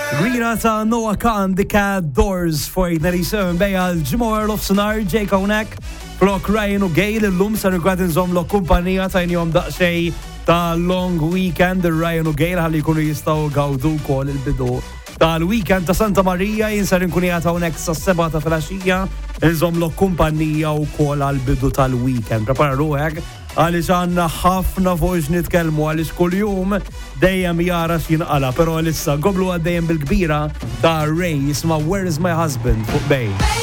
Rina ta' Noah Khan dika Doors for 87 beja l-ġimor l-ofsenar Jake Onek Flok Ryan u Gail l-lum sa' rigward nżom l kumpanija ta' jom daqxej ta' long weekend Ryan u Gail ħalli jkunu jistaw gawdu kol il-bidu tal-weekend ta' Santa Maria jinsar inkunija ta' unek sa' 7 ta' flasġija nżom l kumpanija u kol għal-bidu tal-weekend. Prepara ruħek għalix għanna ħafna fuq nitkelmu għalix kull-jum dejjem jara x'jinqala, pero għalissa goblu għaddejjem bil-kbira ta' Ray jisma' Where is my husband fuq bej.